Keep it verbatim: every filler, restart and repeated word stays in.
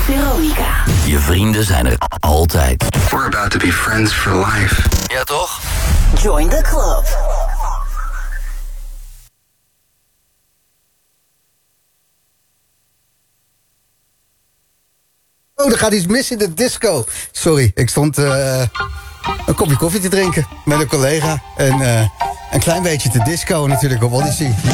Veronica. Je vrienden zijn er altijd. We're about to be friends for life. Ja, toch? Join the club. Oh, er gaat iets mis in de disco. Sorry, ik stond uh, een kopje koffie te drinken met een collega. En uh, een klein beetje te disco natuurlijk op Odyssey.